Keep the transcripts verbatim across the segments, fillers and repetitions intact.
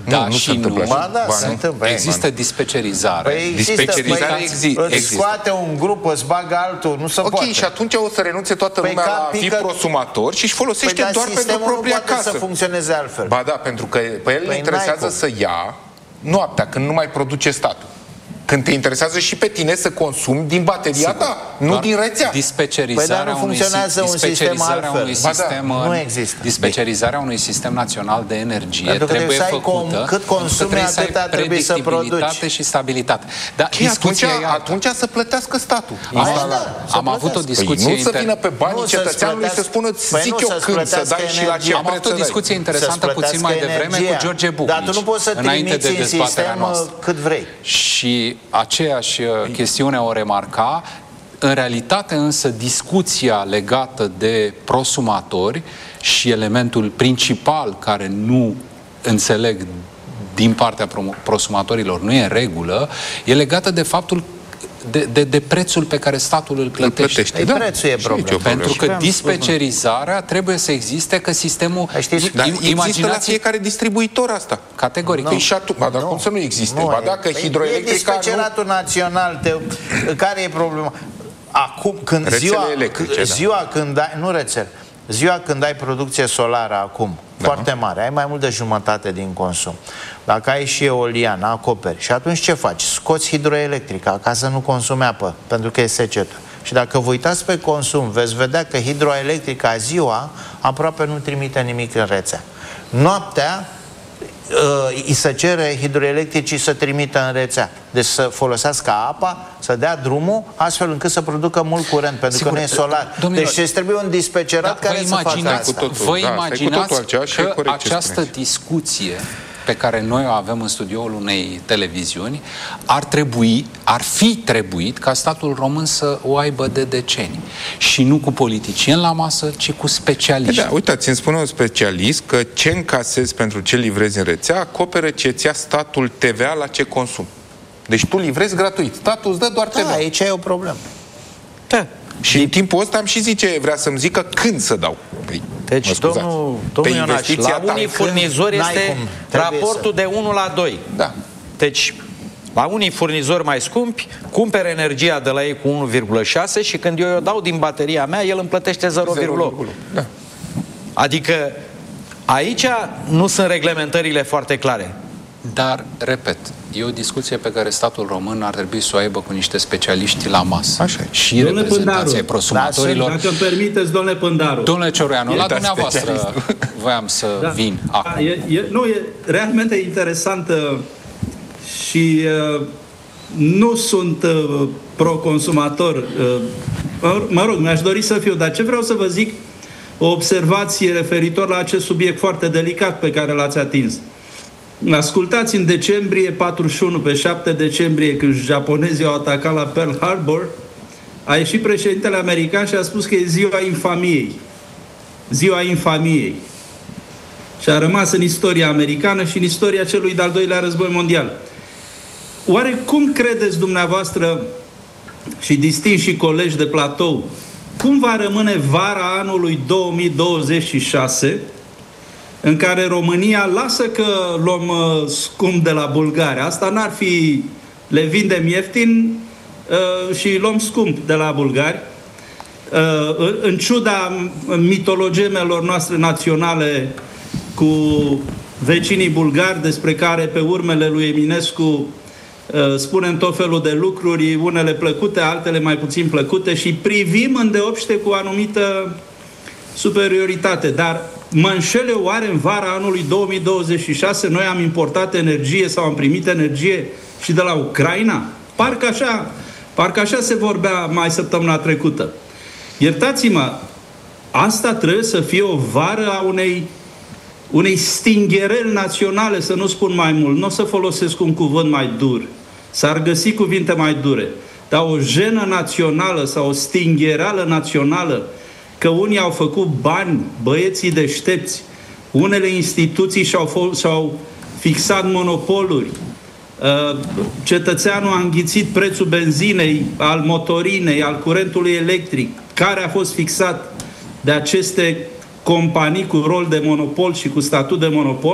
Da, nu, nu și se întâmplă. nu. Ba da, Ba, se nu. întâmplă. Există dispecerizare. Păi există, Dispecerizare păi, exi- îți există. scoate un grup, îți bagă altul, nu se Ok, poate. și atunci o să renunțe toată Păi lumea ca la a fi pică- prosumator și își folosește Păi, dar doar pentru sistemul nu propria poate casă. să funcționeze altfel. Ba da, pentru că pe el Păi îl interesează n-ai să ia noaptea, când nu mai produce statul. Când te interesează și pe tine să consumi din bateria ta, nu Doar din rețea. Dispecerizarea Păi, dar nu unui, funcționează un sistem dispecerizarea altfel. unui Ba da, sistem, nu există. Dispecerizarea unui sistem național de energie Pentru că trebuie trebuie să ai făcută. com- cât consumi, trebuie să ai atâta trebuie să predictibilitate produci. și stabilitate. Dar Și atunci, discuția e alta. atunci să plătească statul. Asta Asta da. să Am avut o plătească. discuție Păi nu să inter- vină pe banii Nu, să-ți cetățeanului și să plătească- spună, Păi zic nu, eu să-ți când să plătească dai și la ce energie. Am avut o discuție interesantă Să-ți puțin mai plătească devreme cu energia. George Bucnici. Dar tu nu poți să înainte trimiți de în dezbaterea sistem noastră. cât vrei. Și aceeași uh, chestiune o remarca. În realitate însă discuția legată de prosumatori și elementul principal care nu înțeleg din partea prosumatorilor nu e în regulă, e legată de faptul de, de, de prețul pe care statul îl plătește. plătește. Ei, Da, prețul e și problemă. nicio problemă. Pentru că Și dispecerizarea trebuie să existe, că sistemul... Știți, Dar există la imaginați fiecare distribuitor asta. categoric. Păi și atunci, ba, dar cum să nu existe? Nu, Ba e- dacă păi hidroelectrica E nu... dispeceratul național. Te, care e problema? Acum, când Rețele ziua, electrice, da. ziua când ai... Nu rețele. Ziua când ai producție solară acum, Da. foarte mare, ai mai mult de jumătate din consum. Dacă ai și eoliană, acoperi. Și atunci ce faci? Scoți hidroelectrica ca să nu consumi apă, pentru că e secetă. Și dacă vă uitați pe consum, veți vedea că hidroelectrica ziua aproape nu trimite nimic în rețea. Noaptea uh, îi se cere hidroelectricii să trimită în rețea. Deci să folosească apa, să dea drumul, astfel încât să producă mult curent, pentru Sigur, că nu e solar. domnilor, deci trebuie un dispecerat Da, care vă să facă imaginați, asta. Cu totul, vă da, asta e cu imaginați totul altceva și e că corect ce această spuneți. discuție pe care noi o avem în studioul unei televiziuni ar trebui, ar fi trebuit ca statul român să o aibă de decenii. Și nu cu politicieni la masă, ci cu specialiști. Da, uitați, îmi spune un specialist că ce încasezi pentru ce livrezi în rețea acoperă ce-ți ia statul T V A la ce consum. Deci tu livrezi gratuit. Statul îți dă doar T V A. Da, aici e o problemă. Da. Și în timpul ăsta am și zice, vrea să-mi zică când să dau. Păi, Deci, mă scuzați. domnul, Pe domnul Ionaș, investiția la ta. unii furnizori N-ai este cum. Trebuie raportul de unu la doi. Da. Deci, la unii furnizori mai scumpi, cumpere energia de la ei cu unu virgulă șase și când eu o dau din bateria mea, el îmi plătește zero virgulă opt. Da. Adică, aici nu sunt reglementările foarte clare. Dar, repet, e o discuție pe care statul român ar trebui să o aibă cu niște specialiști la masă. Așa e. Și Domnule reprezentanții ai Pândaru, prosumatorilor. Dacă îmi permiteți, domnule Pândaru. Domnule Cioruianu, la Da, dumneavoastră voiam să Da. vin acum. E, e, nu, e realmente interesantă și uh, nu sunt uh, pro-consumator. Uh, mă, mă rog, mi-aș dori să fiu, dar ce vreau să vă zic, o observație referitor la acest subiect foarte delicat pe care l-ați atins. Ascultați, în decembrie patruzeci și unu, pe șapte decembrie, când japonezii au atacat la Pearl Harbor, a ieșit președintele american și a spus că e ziua infamiei. Ziua infamiei. Și a rămas în istoria americană și în istoria celui de-al doilea război mondial. Oare cum credeți dumneavoastră și distinși colegi de platou, cum va rămâne vara anului două mii douăzeci și șase, în care România lasă că luăm uh, scump de la Bulgari? Asta n-ar fi, le vindem ieftin uh, și luăm scump de la bulgari. Uh, în ciuda mitologemelor noastre naționale cu vecinii bulgari, despre care pe urmele lui Eminescu uh, spunem tot felul de lucruri, unele plăcute, altele mai puțin plăcute, și privim îndeopște cu o anumită superioritate. Dar mă înșele oare în vara anului două mii douăzeci și șase noi am importat energie sau am primit energie și de la Ucraina? Parcă așa, parcă așa se vorbea mai săptămâna trecută. Iertați-mă, asta trebuie să fie o vară a unei, unei stinghereli naționale, să nu spun mai mult. Nu o să folosesc un cuvânt mai dur. S-ar găsi cuvinte mai dure. Dar o jenă națională sau o stinghereală națională, că unii au făcut bani, băieții deștepți, unele instituții și-au, și-au fixat monopoluri, cetățeanul a înghițit prețul benzinei, al motorinei, al curentului electric, care a fost fixat de aceste companii cu rol de monopol și cu statut de monopol,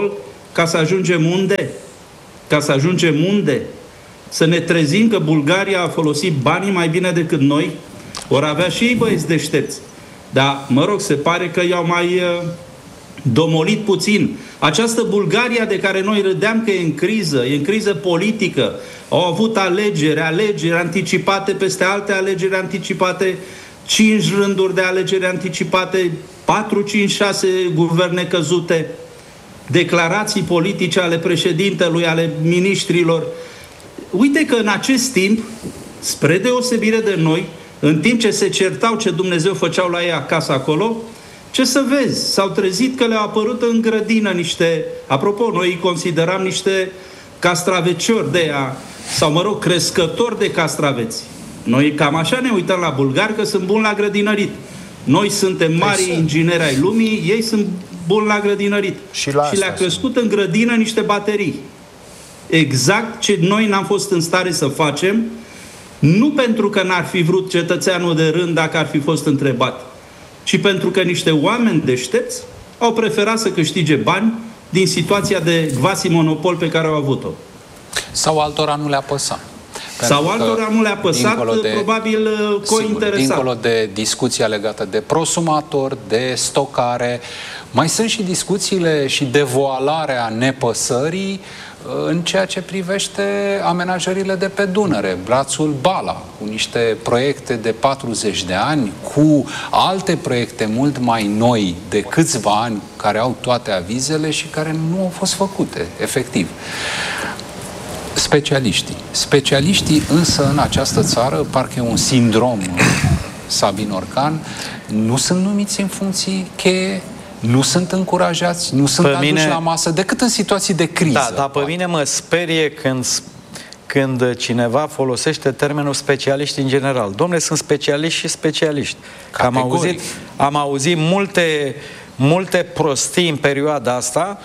Ca să ajungem unde? Ca să ajungem unde? Să ne trezim că Bulgaria a folosit banii mai bine decât noi? Or avea și ei băieți deștepți. Dar, mă rog, se pare că i-au mai uh, domolit puțin. Această Bulgaria de care noi râdeam că e în criză, e în criză politică, au avut alegeri, alegeri anticipate peste alte alegeri anticipate, cinci rânduri de alegeri anticipate, patru, cinci, șase guverne căzute, declarații politice ale președintelui, ale miniștrilor. Uite că în acest timp, spre deosebire de noi, în timp ce se certau ce Dumnezeu făceau la ei acasă acolo, ce să vezi, s-au trezit că le-au apărut în grădină niște, apropo, noi îi consideram niște castraveciori de ea, sau mă rog, crescători de castraveți. Noi cam așa ne uităm la bulgari, că sunt buni la grădinărit. Noi suntem mari ingineri ai lumii, ei sunt buni la grădinărit. Și, la și le-a crescut sunt. în grădină niște baterii. Exact ce noi n-am fost în stare să facem, nu pentru că n-ar fi vrut cetățeanul de rând dacă ar fi fost întrebat, ci pentru că niște oameni deștepți au preferat să câștige bani din situația de quasi-monopol pe care au avut-o. Sau altora nu le-a păsat. Sau altora nu le-a păsat, de, probabil cointeresat. Dincolo de discuția legată de prosumator, de stocare, mai sunt și discuțiile și devoalarea nepăsării în ceea ce privește amenajările de pe Dunăre, brațul Bala, cu niște proiecte de patruzeci de ani, cu alte proiecte mult mai noi de câțiva ani, care au toate avizele și care nu au fost făcute, efectiv. Specialiștii. Specialiștii însă în această țară, parcă e un sindrom, Sabin Orcan, nu sunt numiți în funcții cheie, nu sunt încurajați, nu sunt pe aduși mine... la masă, decât în situații de criză. Da, dar pe mine mă sperie când, când cineva folosește termenul specialiști în general. Dom'le, sunt specialiști și specialiști. Am auzit, am auzit multe, multe prostii în perioada asta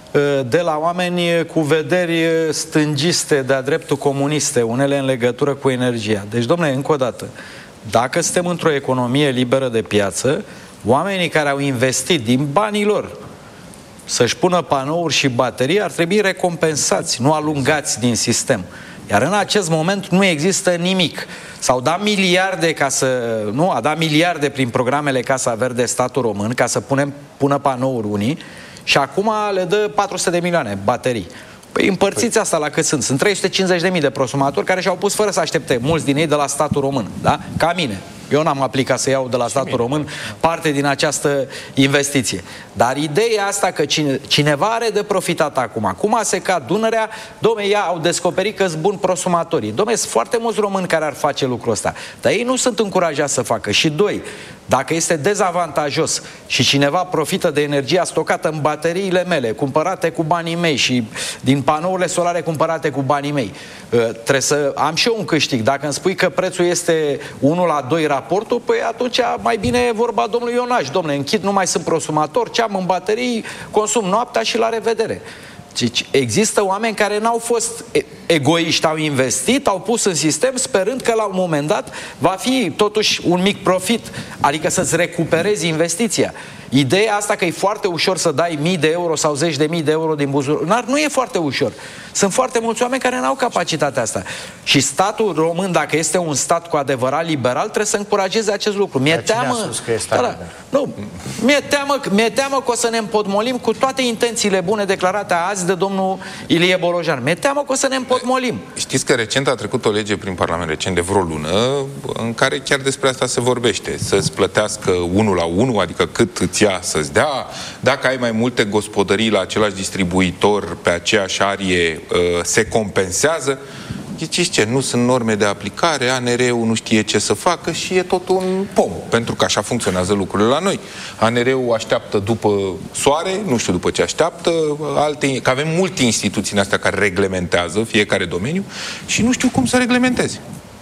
de la oameni cu vederi stângiste, de-a dreptul comuniste, unele în legătură cu energia. Deci, dom'le, încă o dată, dacă suntem într-o economie liberă de piață, oamenii care au investit din banii lor să-și pună panouri și baterii ar trebui recompensați, nu alungați din sistem. Iar în acest moment nu există nimic. S-au dat miliarde ca să... Nu, a dat miliarde prin programele Casa Verde statul român ca să punem, pună panouri unii și acum le dă patru sute de milioane baterii. Păi împărțiți păi. asta la cât sunt. Sunt trei sute cincizeci de mii de prosumatori care și-au pus fără să aștepte, mulți din ei de la statul român, da? Ca mine. Eu n-am aplicat să iau de la statul român parte din această investiție. Dar ideea asta că cine, cineva are de profitat acum. Acum a secat Dunărea, dom'le, ea au descoperit că sunt buni prosumatorii. Dom'le, sunt foarte mulți români care ar face lucrul ăsta. Dar ei nu sunt încurajați să facă. Și doi, dacă este dezavantajos și cineva profită de energia stocată în bateriile mele, cumpărate cu banii mei și din panourile solare cumpărate cu banii mei, trebuie să am și eu un câștig. Dacă îmi spui că prețul este unu la doi raportul, păi atunci mai bine e vorba domnului Ionaș. Dom'le, închid, nu mai sunt prosumator, ce am în baterii, consum noaptea și la revedere. Deci există oameni care n-au fost egoiști, au investit, au pus în sistem sperând că la un moment dat va fi totuși un mic profit, adică să-ți recuperezi investiția. Ideea asta că e foarte ușor să dai mii de euro sau zeci de mii de euro din buzunar, nu e foarte ușor. Sunt foarte mulți oameni care n-au capacitatea asta. Și statul român, dacă este un stat cu adevărat liberal, trebuie să încurajeze acest lucru. Mi-e teamă... Da, da, nu, mi-e teamă, mi-e teamă că o să ne împotmolim cu toate intențiile bune declarate azi de domnul Ilie Bolojan. Mi-e teamă că o să ne împotmolim. Știți că recent a trecut o lege prin Parlament, recent de vreo lună, în care chiar despre asta se vorbește. Să-ți plătească unul la unu, adică cât îți ia să-ți dea. Dacă ai mai multe gospodării la același distribuitor pe aceeași arie, se compensează. Știți ce? Nu sunt norme de aplicare, A N R-ul nu știe ce să facă și e tot un pom. Pentru că așa funcționează lucrurile la noi. A N R-ul așteaptă după soare, nu știu după ce așteaptă, alte, că avem multe instituții în astea care reglementează fiecare domeniu și nu știu cum să reglementeze.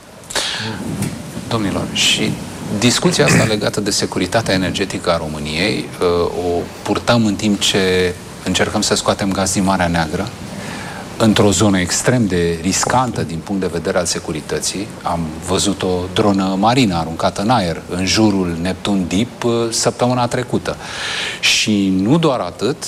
Domnilor, și discuția asta legată de securitatea energetică a României o purtăm în timp ce încercăm să scoatem gaz din Marea Neagră, într-o zonă extrem de riscantă din punct de vedere al securității. Am văzut o dronă marină aruncată în aer în jurul Neptun Deep săptămâna trecută. Și nu doar atât,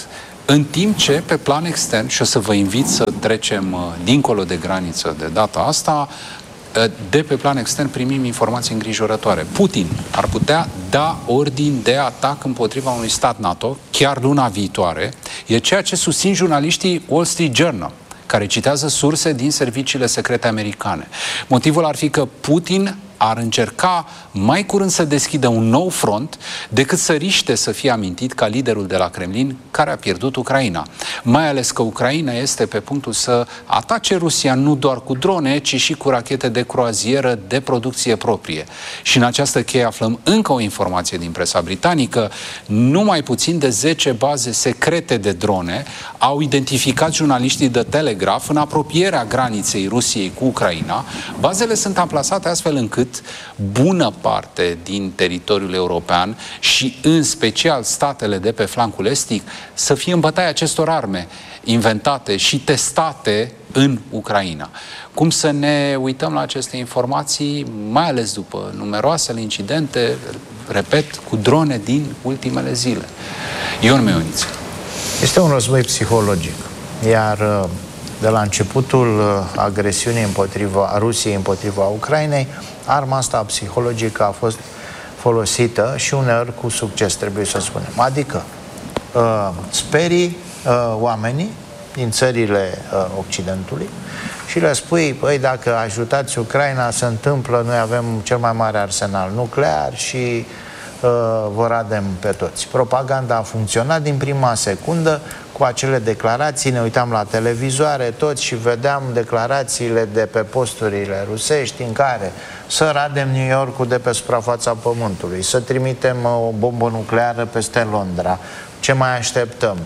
În timp ce, pe plan extern, și o să vă invit să trecem uh, dincolo de graniță de data asta, uh, de pe plan extern primim informații îngrijorătoare. Putin ar putea da ordin de atac împotriva unui stat NATO, chiar luna viitoare. E ceea ce susțin jurnaliștii Wall Street Journal, care citează surse din serviciile secrete americane. Motivul ar fi că Putin ar încerca mai curând să deschidă un nou front decât să riște să fie amintit ca liderul de la Kremlin care a pierdut Ucraina. Mai ales că Ucraina este pe punctul să atace Rusia nu doar cu drone, ci și cu rachete de croazieră de producție proprie. Și în această cheie aflăm încă o informație din presa britanică. Numai puțin de zece baze secrete de drone au identificat jurnaliștii de Telegraph în apropierea graniței Rusiei cu Ucraina. Bazele sunt amplasate astfel încât bună parte din teritoriul european și în special statele de pe flancul estic să fie în bătaia acestor arme inventate și testate în Ucraina. Cum să ne uităm la aceste informații, mai ales după numeroasele incidente, repet, cu drone din ultimele zile? Ion Meoniță. Este un război psihologic, iar de la începutul agresiunii împotriva Rusiei împotriva Ucrainei, arma asta psihologică a fost folosită și uneori cu succes, trebuie să spunem. Adică uh, sperii uh, oamenii din țările uh, Occidentului și le spui, păi, dacă ajutați Ucraina, se întâmplă, noi avem cel mai mare arsenal nuclear și uh, vă radem pe toți. Propaganda a funcționat din prima secundă cu acele declarații, ne uitam la televizoare toți și vedeam declarațiile de pe posturile rusești în care să radem New York-ul de pe suprafața pământului, să trimitem o bombă nucleară peste Londra, ce mai așteptăm?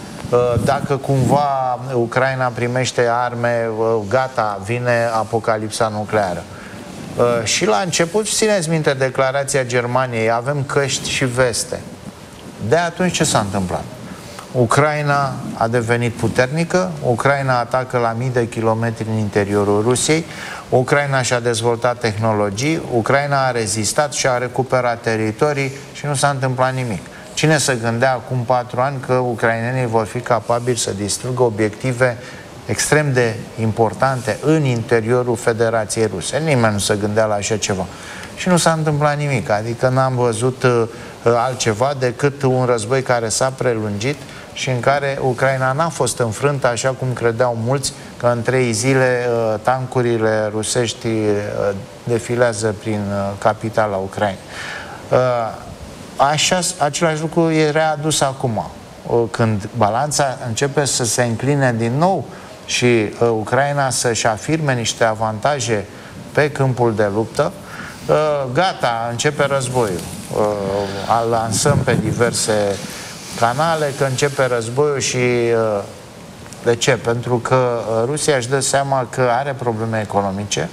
Dacă cumva Ucraina primește arme, gata, vine apocalipsa nucleară. Și la început, țineți minte declarația Germaniei, avem căști și veste. De atunci ce s-a întâmplat? Ucraina a devenit puternică, Ucraina atacă la mii de kilometri în interiorul Rusiei, Ucraina și-a dezvoltat tehnologii, Ucraina a rezistat și a recuperat teritorii și nu s-a întâmplat nimic. Cine se gândea acum patru ani că ucrainenii vor fi capabili să distrugă obiective extrem de importante în interiorul Federației Ruse? Nimeni nu se gândea la așa ceva. Și nu s-a întâmplat nimic, adică n-am văzut uh, altceva decât un război care s-a prelungit și în care Ucraina n-a fost înfrântă, așa cum credeau mulți, că în trei zile uh, tancurile rusești uh, defilează prin uh, capitala Ucrainei. Uh, așa, același lucru e readus acum, uh, când balanța începe să se încline din nou și uh, Ucraina să-și afirme niște avantaje pe câmpul de luptă. Uh, gata, începe războiul. Uh, lansăm pe diverse canale că începe războiul și uh, de ce? Pentru că uh, Rusia își dă seama că are probleme economice.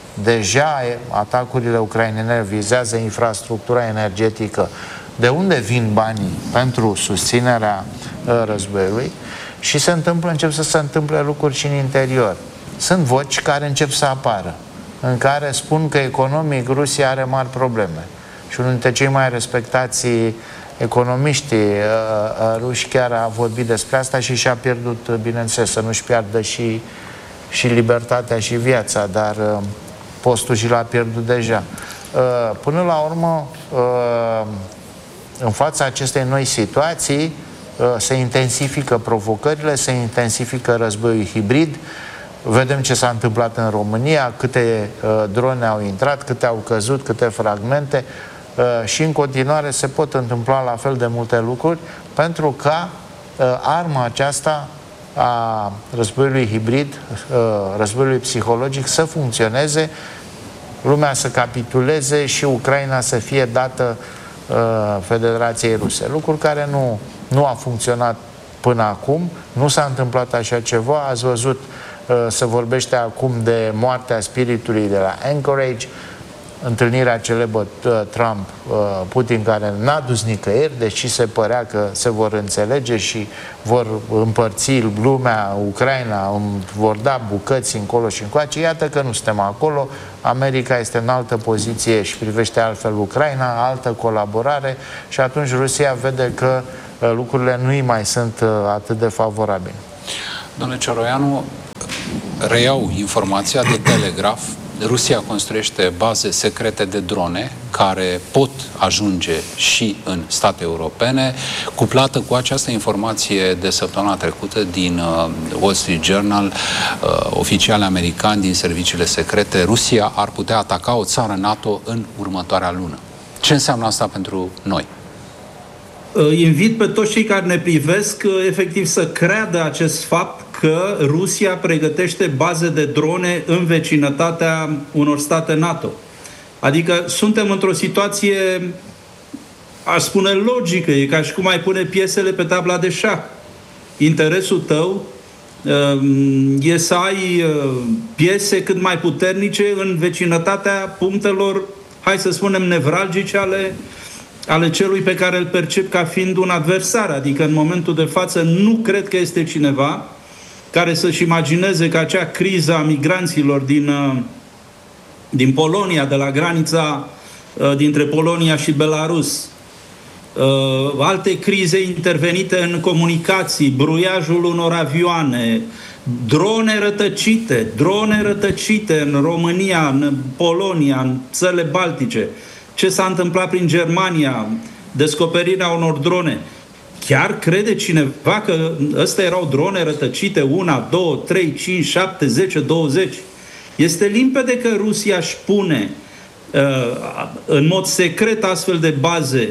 Deja atacurile ucrainene vizează infrastructura energetică. De unde vin banii pentru susținerea uh, războiului? Și se întâmplă, încep să se întâmple lucruri și în interior. Sunt voci care încep să apară, în care spun că economic Rusia are mari probleme. Și unul dintre cei mai respectați economiștii uh, ruși chiar a vorbit despre asta și și-a pierdut, bineînțeles, să nu-și piardă și, și libertatea și viața, dar uh, postul și l-a pierdut deja. Uh, până la urmă, uh, în fața acestei noi situații, uh, se intensifică provocările, se intensifică războiul hibrid. Vedem ce s-a întâmplat în România, câte uh, drone au intrat, câte au căzut, câte fragmente uh, și în continuare se pot întâmpla la fel de multe lucruri pentru ca uh, arma aceasta a războiului hibrid, uh, războiului psihologic să funcționeze, lumea să capituleze și Ucraina să fie dată uh, Federației Ruse. Lucruri care nu, nu a funcționat până acum, nu s-a întâmplat așa ceva, ați văzut. Se vorbește acum de moartea spiritului de la Anchorage, întâlnirea celebră Trump-Putin care n-a dus nicăieri, deși se părea că se vor înțelege și vor împărți lumea, Ucraina, vor da bucăți încolo și încoace. Iată că nu suntem acolo. America este în altă poziție și privește altfel Ucraina, altă colaborare și atunci Rusia vede că lucrurile nu-i mai sunt atât de favorabile. Domnule Cioroianu, reiau informația de Telegraf. Rusia construiește baze secrete de drone care pot ajunge și în state europene. Cuplată cu această informație de săptămâna trecută din uh, Wall Street Journal, uh, oficiali americani din serviciile secrete, Rusia ar putea ataca o țară NATO în următoarea lună. Ce înseamnă asta pentru noi? Invit pe toți cei care ne privesc efectiv să creadă acest fapt că Rusia pregătește baze de drone în vecinătatea unor state NATO. Adică suntem într-o situație, aș spune, logică. E ca și cum ai pune piesele pe tabla de șah. Interesul tău e să ai piese cât mai puternice în vecinătatea punctelor, hai să spunem, nevralgice ale ale celui pe care îl percep ca fiind un adversar. Adică în momentul de față nu cred că este cineva care să-și imagineze că acea criză a migranților din, din Polonia, de la granița dintre Polonia și Belarus, alte crize intervenite în comunicații, bruiajul unor avioane, drone rătăcite, drone rătăcite în România, în Polonia, în țările baltice, ce s-a întâmplat prin Germania, descoperirea unor drone. Chiar crede cineva că ăstea erau drone rătăcite, una, două, trei, cinci, șapte, zece, douăzeci? Este limpede că Rusia își pune uh, în mod secret astfel de baze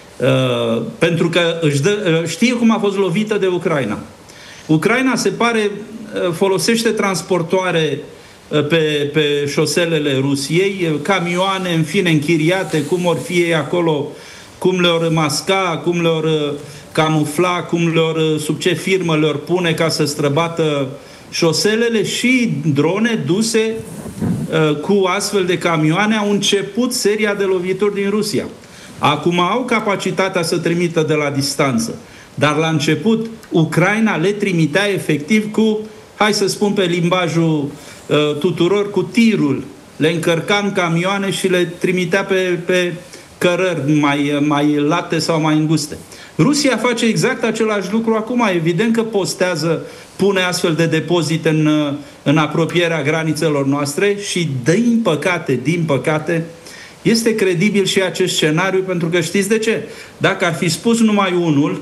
uh, pentru că își dă, uh, știe cum a fost lovită de Ucraina. Ucraina, se pare, uh, folosește transportoare pe, pe șoselele Rusiei, camioane, în fine, închiriate, cum or fi ei acolo, cum le-or masca, cum le-or camufla, cum le-or, sub ce firmă le-or pune ca să străbată șoselele, și drone duse uh, cu astfel de camioane au început seria de lovituri din Rusia. Acum au capacitatea să trimită de la distanță, dar la început Ucraina le trimitea efectiv cu, hai să spun pe limbajul tuturor, cu tirul. Le încărca în camioane și le trimitea pe, pe cărări mai, mai late sau mai înguste. Rusia face exact același lucru acum. Evident că postează, pune astfel de depozite în, în apropierea granițelor noastre și, din păcate, din păcate, este credibil și acest scenariu, pentru că știți de ce? Dacă ar fi spus numai unul,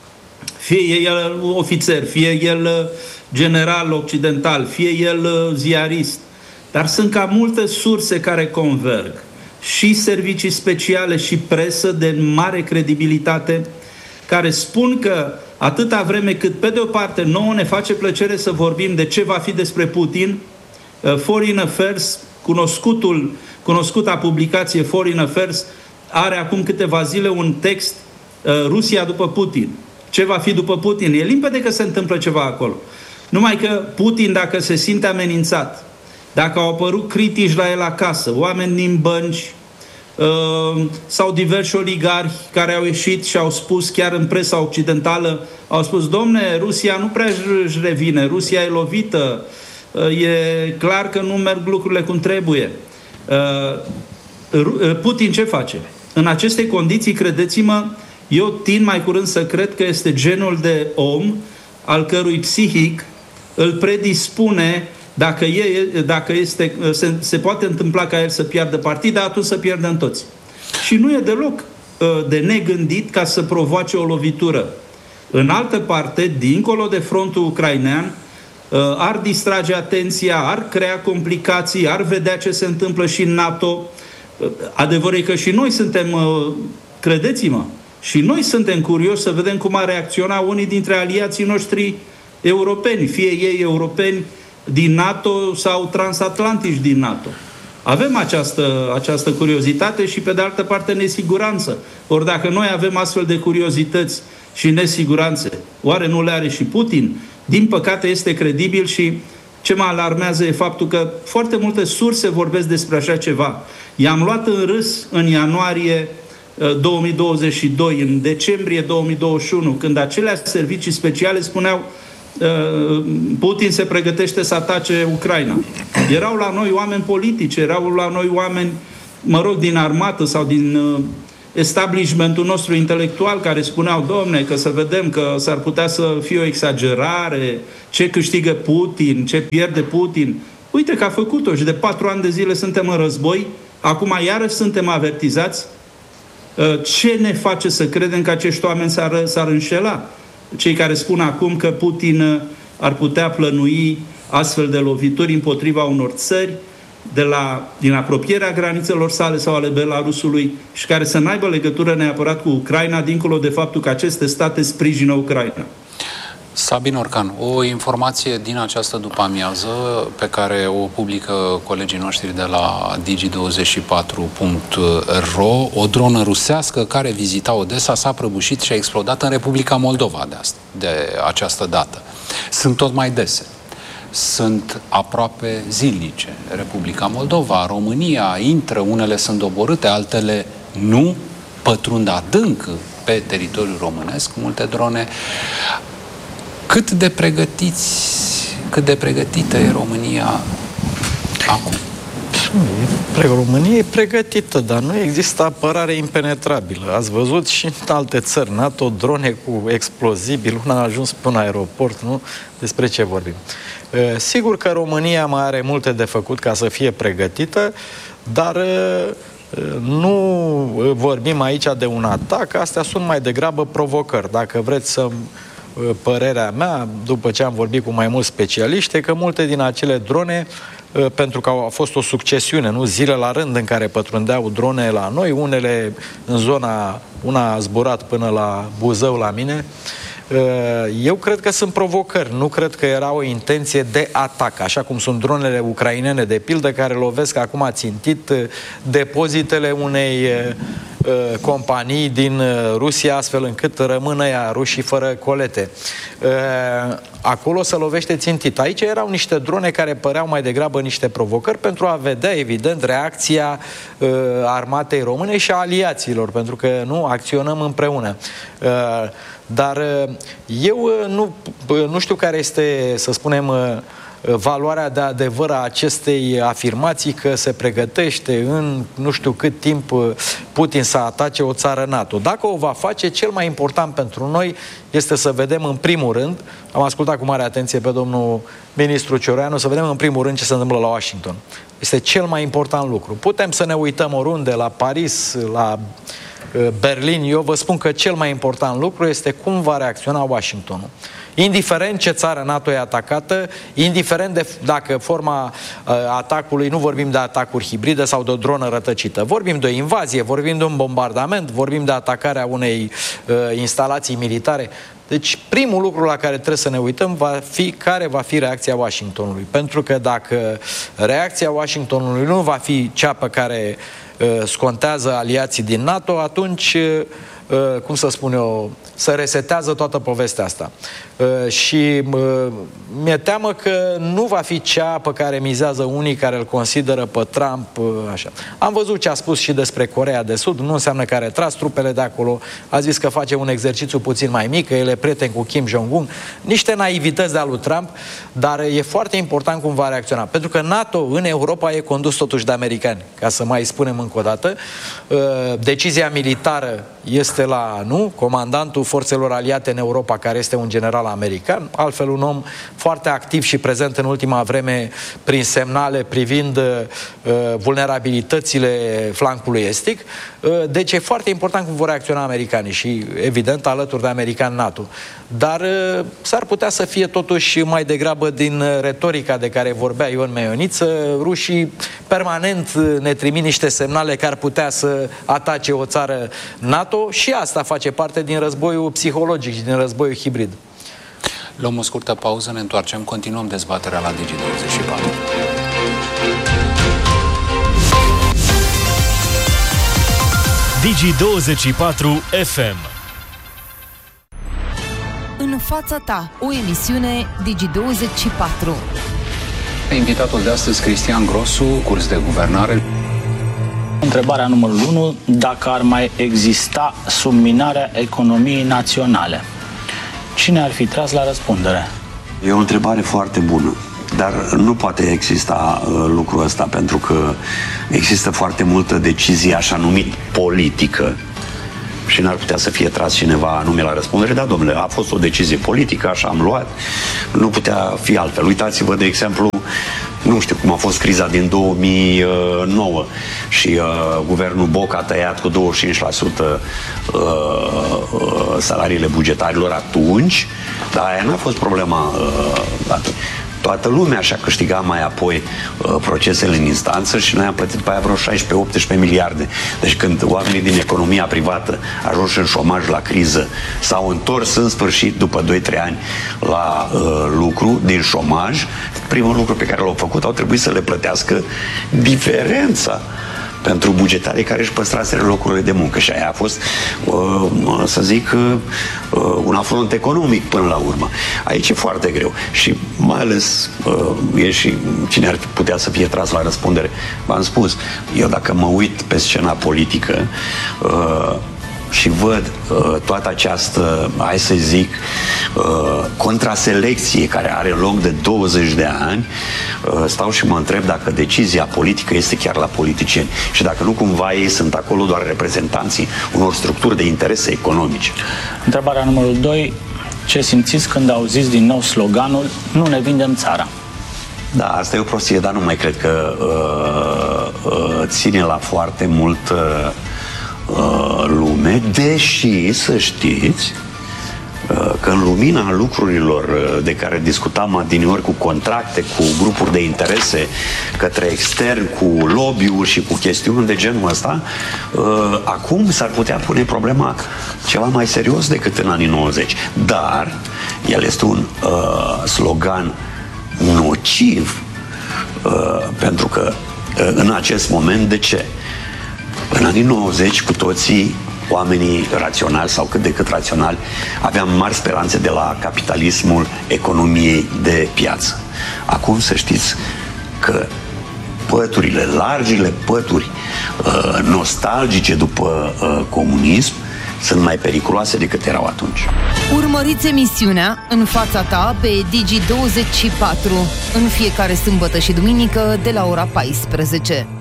fie el ofițer, fie el general occidental, fie el ziarist, dar sunt cam multe surse care converg, și servicii speciale și presă de mare credibilitate, care spun că atâta vreme cât, pe de o parte, nouă ne face plăcere să vorbim de ce va fi despre Putin, Foreign Affairs, cunoscutul, cunoscuta publicație Foreign Affairs, are acum câteva zile un text, Rusia după Putin. Ce va fi după Putin? E limpede că se întâmplă ceva acolo. Numai că Putin, dacă se simte amenințat, dacă au apărut critici la el acasă, oameni din bănci uh, sau diversi oligarhi care au ieșit și au spus, chiar în presa occidentală, au spus: domne, Rusia nu prea își revine, Rusia e lovită, uh, e clar că nu merg lucrurile cum trebuie. Uh, Putin ce face? În aceste condiții, credeți-mă, eu tind mai curând să cred că este genul de om al cărui psihic îl predispune, dacă, e, dacă este, se, se poate întâmpla ca el să piardă partida, atunci să pierdem toți. Și nu e deloc uh, de negândit ca să provoace o lovitură. În altă parte, dincolo de frontul ucrainean, uh, ar distrage atenția, ar crea complicații, ar vedea ce se întâmplă și în NATO. Uh, adevărul e că și noi suntem, uh, credeți-mă, și noi suntem curioși să vedem cum ar reacționa unii dintre aliații noștri europeni, fie ei europeni din NATO sau transatlantici din NATO. Avem această, această curiozitate și, pe de altă parte, nesiguranță. Ori dacă noi avem astfel de curiozități și nesiguranțe, oare nu le are și Putin? Din păcate este credibil, și ce mă alarmează e faptul că foarte multe surse vorbesc despre așa ceva. I-am luat în râs în ianuarie două mii douăzeci și doi, în decembrie două mii douăzeci și unu, când aceleași servicii speciale spuneau: Putin se pregătește să atace Ucraina. Erau la noi oameni politici, erau la noi oameni, mă rog, din armată sau din establishmentul nostru intelectual care spuneau, domne, că să vedem că s-ar putea să fie o exagerare, ce câștigă Putin, ce pierde Putin. Uite că a făcut-o și de patru ani de zile suntem în război, acum iarăși suntem avertizați. Ce ne face să credem că acești oameni s-ar, s-ar înșela? Cei care spun acum că Putin ar putea plănui astfel de lovituri împotriva unor țări de la, din apropierea granițelor sale sau ale Belarusului și care să n-aibă legătură neapărat cu Ucraina, dincolo de faptul că aceste state sprijină Ucraina. Sabin Orcan, o informație din această după-amiază pe care o publică colegii noștri de la digi douăzeci și patru punct ro, o dronă rusească care vizita Odessa s-a prăbușit și a explodat în Republica Moldova de, asta, de această dată. Sunt tot mai dese. Sunt aproape zilnice. Republica Moldova, România, intră, unele sunt doborâte, altele nu, pătrund adânc pe teritoriul românesc, multe drone. Cât de pregătiți, cât de pregătită e România acum? România e pregătită, dar nu există apărare impenetrabilă. Ați văzut și în alte țări NATO, drone cu explozibili, una a ajuns până la aeroport, nu? Despre ce vorbim? Sigur că România mai are multe de făcut ca să fie pregătită, dar nu vorbim aici de un atac, astea sunt mai degrabă provocări. Dacă vreți să... Părerea mea, după ce am vorbit cu mai mulți specialiști, că multe din acele drone, pentru că a fost o succesiune, nu, zile la rând în care pătrundeau drone la noi, unele în zona, una a zburat până la Buzău la mine. Eu cred că sunt provocări, nu cred că era o intenție de atac, așa cum sunt dronele ucrainene de pildă care lovesc acum țintit depozitele unei uh, companii din uh, Rusia, astfel încât rămână ea rușii fără colete. Uh, acolo se lovește țintit. Aici erau niște drone care păreau mai degrabă niște provocări pentru a vedea, evident, reacția uh, armatei române și a aliaților, pentru că nu acționăm împreună. Uh, Dar eu nu, nu știu care este, să spunem, valoarea de adevăr a acestei afirmații că se pregătește în nu știu cât timp Putin să atace o țară NATO. Dacă o va face, cel mai important pentru noi este să vedem în primul rând, am ascultat cu mare atenție pe domnul ministru Cioroianu, să vedem în primul rând ce se întâmplă la Washington. Este cel mai important lucru. Putem să ne uităm oriunde, la Paris, la Berlin. Eu vă spun că cel mai important lucru este cum va reacționa Washingtonul. Indiferent ce țară NATO e atacată, indiferent de dacă forma uh, atacului, nu vorbim de atacuri hibride sau de o dronă rătăcită, vorbim de o invazie, vorbim de un bombardament, vorbim de atacarea unei uh, instalații militare. Deci primul lucru la care trebuie să ne uităm va fi care va fi reacția Washingtonului. Pentru că dacă reacția Washingtonului nu va fi cea pe care uh, scontează aliații din NATO, atunci, uh, cum să spun eu, se resetează toată povestea asta. Uh, și uh, mi-e teamă că nu va fi cea pe care mizează unii care îl consideră pe Trump uh, așa. Am văzut ce a spus și despre Coreea de Sud, nu înseamnă că a retras trupele de acolo, a zis că face un exercițiu puțin mai mic, că el e prieten cu Kim Jong-un, niște naivități de-a lui Trump, dar e foarte important cum va reacționa, pentru că NATO în Europa e condus totuși de americani, ca să mai spunem încă o dată. Uh, decizia militară este la, nu, comandantul forțelor aliate în Europa, care este un general american, altfel un om foarte activ și prezent în ultima vreme prin semnale privind uh, vulnerabilitățile flancului estic. Uh, deci e foarte important cum vor reacționa americanii și, evident, alături de americani NATO. Dar uh, s-ar putea să fie totuși mai degrabă din retorica de care vorbea Ion Meioniță. Rușii permanent ne trimit niște semnale că ar putea să atace o țară NATO și asta face parte din războiul psihologic și din războiul hibrid. Luăm o scurtă pauză, ne întoarcem, continuăm dezbaterea la digi douăzeci și patru. digi douăzeci și patru F M. În fața ta, o emisiune digi douăzeci și patru. Invitatul de astăzi, Cristian Grosu, curs de guvernare. Întrebarea numărul unu, dacă ar mai exista subminarea economiei naționale, cine ar fi tras la răspundere? E o întrebare foarte bună, dar nu poate exista uh, lucrul ăsta, pentru că există foarte multă decizie așa numit politică și n-ar putea să fie tras cineva anume la răspundere, dar, domnule, a fost o decizie politică, așa am luat, nu putea fi altfel. Uitați-vă, de exemplu, nu știu cum a fost criza din două mii nouă și uh, guvernul Boc a tăiat cu douăzeci și cinci la sută uh, uh, salariile bugetarilor atunci, dar aia n-a fost problema uh, atunci. Toată lumea și-a câștigat mai apoi uh, procesele în instanță și noi am plătit pe aia vreo șaisprezece optsprezece miliarde. Deci când oamenii din economia privată ajunși în șomaj la criză s-au întors în sfârșit după doi trei ani la uh, lucru din șomaj, primul lucru pe care l-au făcut au trebuit să le plătească diferența pentru bugetarii care își păstraseră locurile de muncă. Și aia a fost, uh, să zic, uh, un afront economic până la urmă. Aici e foarte greu. Și mai ales uh, e și cine ar putea să fie tras la răspundere. V-am spus, eu dacă mă uit pe scena politică uh, și văd uh, toată această, hai să zic, uh, contraselecție care are loc de douăzeci de ani, uh, stau și mă întreb dacă decizia politică este chiar la politicieni și dacă nu cumva ei sunt acolo doar reprezentanții unor structuri de interese economice. Întrebarea numărul doi. Ce simțiți când auziți din nou sloganul "Nu ne vindem țara"? Da, asta e o prostie, dar nu mai cred că uh, uh, ține la foarte mult uh, lume, deși să știți că în lumina lucrurilor de care discutam adineori, cu contracte, cu grupuri de interese către extern, cu lobby-uri și cu chestiuni de genul ăsta, acum s-ar putea pune problema ceva mai serios decât în anii nouăzeci. Dar el este un uh, slogan nociv uh, pentru că uh, în acest moment, de ce? În anii nouăzeci, cu toții, oamenii raționali sau cât de cât raționali, aveam mari speranțe de la capitalismul economiei de piață. Acum să știți că păturile, largile pături uh, nostalgice după uh, comunism sunt mai periculoase decât erau atunci. Urmăriți emisiunea În fața ta pe Digi douăzeci și patru în fiecare sâmbătă și duminică de la ora paisprezece.